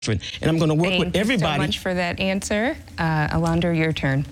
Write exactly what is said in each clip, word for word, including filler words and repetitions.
And I'm going to work Thank with everybody. Thank you so much for that answer. Uh, Alander, your turn.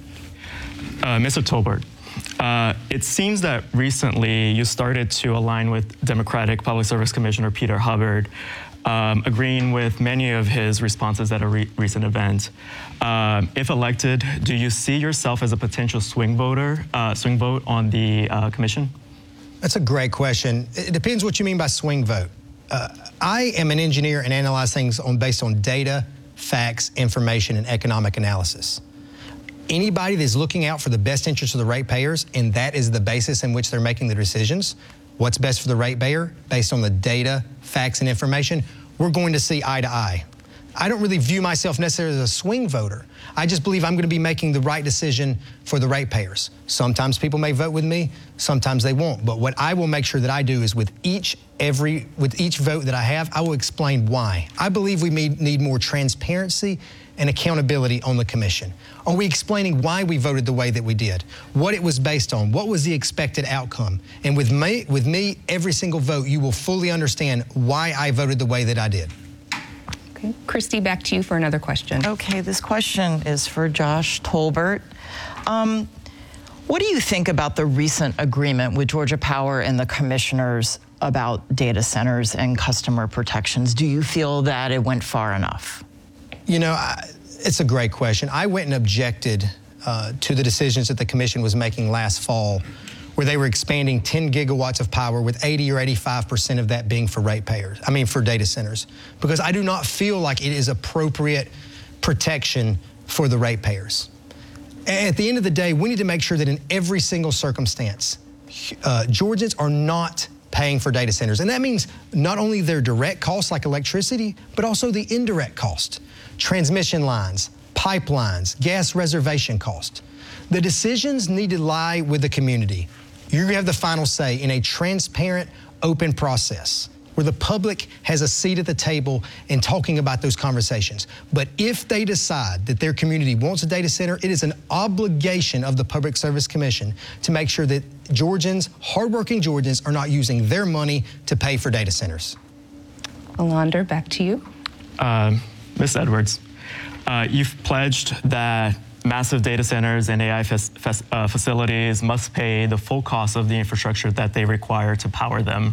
Uh, Mister Tolbert, uh, it seems that recently you started to align with Democratic Public Service Commissioner Peter Hubbard, um, agreeing with many of his responses at a re recent event. Uh, if elected, do you see yourself as a potential swing voter, uh, swing vote on the uh, commission? That's a great question. It depends what you mean by swing vote. Uh, I am an engineer and analyze things on, based on data, facts, information, and economic analysis. Anybody that's looking out for the best interest of the ratepayers, and that is the basis in which they're making the decisions, what's best for the ratepayer, based on the data, facts, and information, we're going to see eye to eye. I don't really view myself necessarily as a swing voter. I just believe I'm going to be making the right decision for the ratepayers. Sometimes people may vote with me, sometimes they won't. But what I will make sure that I do is with each every with each vote that I have, I will explain why. I believe we need more transparency and accountability on the commission. Are we explaining why we voted the way that we did? What it was based on? What was the expected outcome? And with me, with me, every single vote, you will fully understand why I voted the way that I did. Okay. Christy, back to you for another question. Okay, this question is for Josh Tolbert. Um, what do you think about the recent agreement with Georgia Power and the commissioners about data centers and customer protections? Do you feel that it went far enough? You know, I, it's a great question. I went and objected uh, to the decisions that the commission was making last fall, where they were expanding ten gigawatts of power with eighty or eighty-five percent of that being for ratepayers, I mean for data centers, because I do not feel like it is appropriate protection for the ratepayers. At the end of the day, we need to make sure that in every single circumstance, uh, Georgians are not paying for data centers. And that means not only their direct costs like electricity, but also the indirect cost, transmission lines, pipelines, gas reservation cost. The decisions need to lie with the community. You have the final say in a transparent, open process where the public has a seat at the table in talking about those conversations. But if they decide that their community wants a data center, it is an obligation of the Public Service Commission to make sure that Georgians, hardworking Georgians, are not using their money to pay for data centers. Alander, back to you. Uh, Miz Edwards, uh, you've pledged that massive data centers and A I fac uh, facilities must pay the full cost of the infrastructure that they require to power them.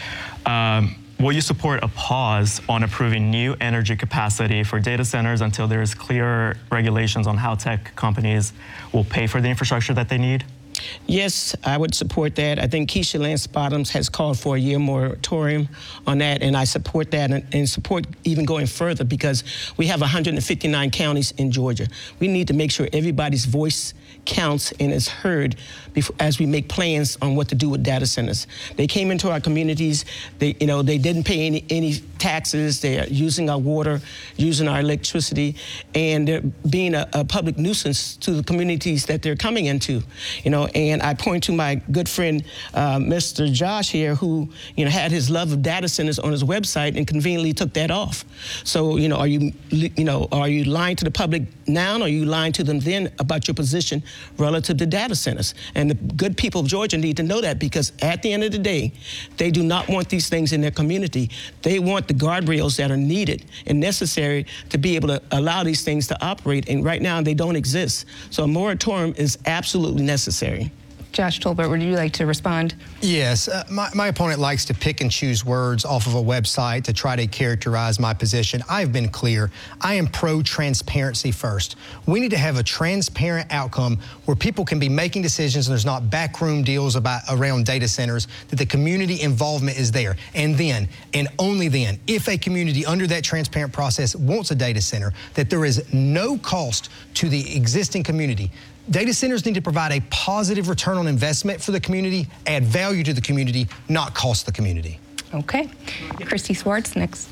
Um, will you support a pause on approving new energy capacity for data centers until there is clear regulations on how tech companies will pay for the infrastructure that they need? Yes, I would support that. I think Keisha Lance Bottoms has called for a year moratorium on that, and I support that and, and support even going further because we have one hundred fifty-nine counties in Georgia. We need to make sure everybody's voice counts and is heard before, as we make plans on what to do with data centers. They came into our communities. They, you know, they didn't pay any, any taxes. They are using our water, using our electricity, and they're being a, a public nuisance to the communities that they're coming into. You know, and I point to my good friend, uh, Mister Josh here, who, you know, had his love of data centers on his website and conveniently took that off. So, you know, are you, you know, are you lying to the public now, or are you lying to them then about your position relative to data centers? And the good people of Georgia need to know that, because at the end of the day, they do not want these things in their community. They want the guardrails that are needed and necessary to be able to allow these things to operate. And right now, they don't exist. So a moratorium is absolutely necessary. Josh Tolbert, would you like to respond? Yes, uh, my, my opponent likes to pick and choose words off of a website to try to characterize my position. I've been clear. I am pro-transparency first. We need to have a transparent outcome where people can be making decisions and there's not backroom deals about around data centers, that the community involvement is there. And then, and only then, if a community under that transparent process wants a data center, that there is no cost to the existing community. Data centers need to provide a positive return on investment for the community, add value to the community, not cost the community. Okay. Christy Swartz, next.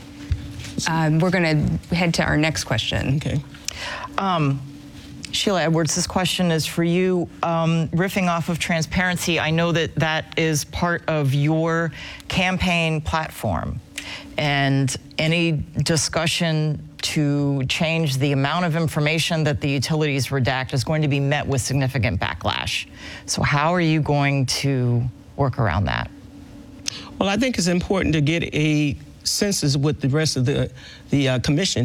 Um, we're going to head to our next question. Okay. Um, Sheila Edwards, this question is for you. Um, riffing off of transparency, I know that that is part of your campaign platform. And any discussion to change the amount of information that the utilities redact is going to be met with significant backlash. So how are you going to work around that? Well, I think it's important to get a consensus with the rest of the the uh, commission